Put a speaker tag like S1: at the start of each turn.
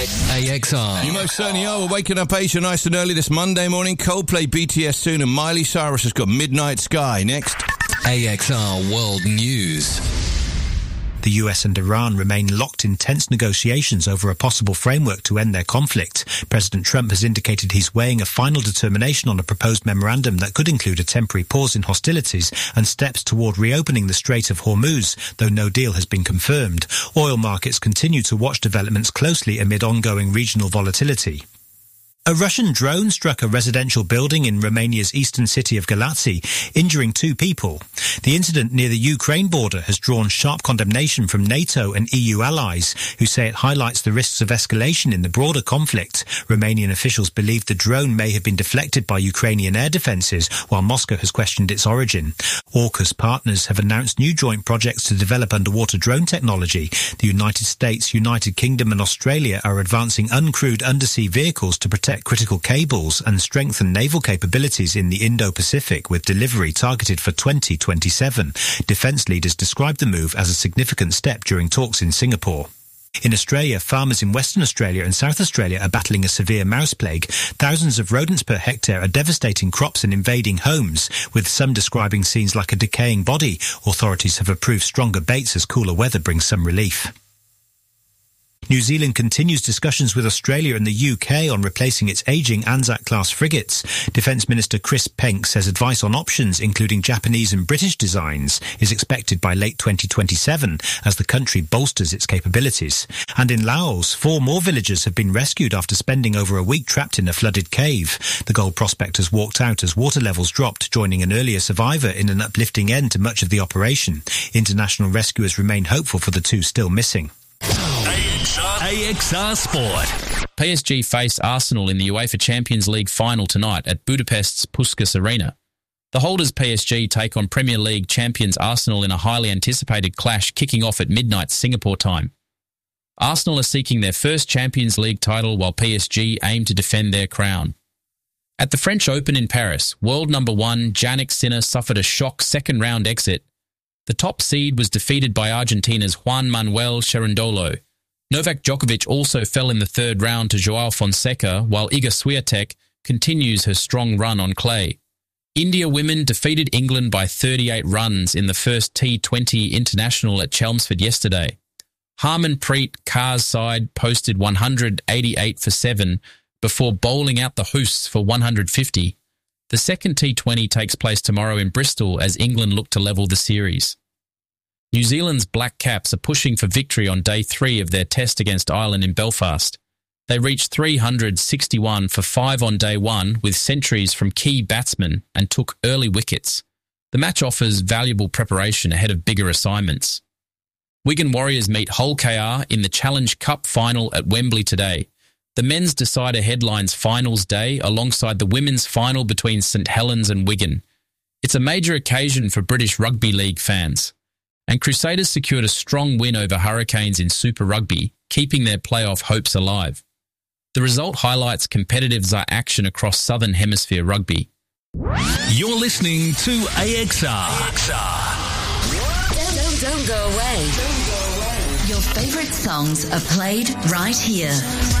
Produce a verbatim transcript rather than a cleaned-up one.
S1: A X R.
S2: You most certainly are. We're waking up Asia nice and early this Monday morning. Coldplay, B T S soon, and Miley Cyrus has got Midnight Sky next.
S1: A X R World News.
S3: The U S and Iran remain locked in tense negotiations over a possible framework to end their conflict. President Trump has indicated he's weighing a final determination on a proposed memorandum that could include a temporary pause in hostilities and steps toward reopening the Strait of Hormuz, though no deal has been confirmed. Oil markets continue to watch developments closely amid ongoing regional volatility. A Russian drone struck a residential building in Romania's eastern city of Galați, injuring two people. The incident near the Ukraine border has drawn sharp condemnation from NATO and E U allies, who say it highlights the risks of escalation in the broader conflict. Romanian officials believe the drone may have been deflected by Ukrainian air defences, while Moscow has questioned its origin. AUKUS partners have announced new joint projects to develop underwater drone technology. The United States, United Kingdom and Australia are advancing uncrewed undersea vehicles to protect critical cables and strengthen naval capabilities in the Indo-Pacific, with delivery targeted for twenty twenty-seven. Defence leaders described the move as a significant step during talks in Singapore. In Australia, farmers in Western Australia and South Australia are battling a severe mouse plague. Thousands of rodents per hectare are devastating crops and invading homes, with some describing scenes like a decaying body. Authorities have approved stronger baits as cooler weather brings some relief. New Zealand continues discussions with Australia and the U K on replacing its ageing Anzac-class frigates. Defence Minister Chris Penk says advice on options, including Japanese and British designs, is expected by late twenty twenty-seven as the country bolsters its capabilities. And in Laos, four more villagers have been rescued after spending over a week trapped in a flooded cave. The gold prospectors walked out as water levels dropped, joining an earlier survivor in an uplifting end to much of the operation. International rescuers remain hopeful for the two still missing.
S1: A X R Sport.
S4: P S G face Arsenal in the UEFA Champions League final tonight at Budapest's Puskás Arena. The holders P S G take on Premier League champions Arsenal in a highly anticipated clash kicking off at midnight Singapore time. Arsenal are seeking their first Champions League title while P S G aim to defend their crown. At the French Open in Paris, world number one Jannik Sinner suffered a shock second-round exit. The top seed was defeated by Argentina's Juan Manuel Cherundolo. Novak Djokovic also fell in the third round to João Fonseca, while Iga Swiatek continues her strong run on clay. India women defeated England by thirty-eight runs in the first T twenty International at Chelmsford yesterday. Harmanpreet Kaur's side posted one hundred eighty-eight for seven before bowling out the Hoos for one hundred fifty. The second T twenty takes place tomorrow in Bristol as England look to level the series. New Zealand's Black Caps are pushing for victory on day three of their test against Ireland in Belfast. They reached three hundred sixty-one for five on day one with centuries from key batsmen and took early wickets. The match offers valuable preparation ahead of bigger assignments. Wigan Warriors meet Hull K R in the Challenge Cup final at Wembley today. The men's decider headlines finals day alongside the women's final between St Helens and Wigan. It's a major occasion for British Rugby League fans. And Crusaders secured a strong win over Hurricanes in Super Rugby, keeping their playoff hopes alive. The result highlights competitive action across Southern Hemisphere rugby.
S1: You're listening to A X R. A X R.
S5: Don't, don't, don't go away. Don't go away. Your favourite songs are played right here.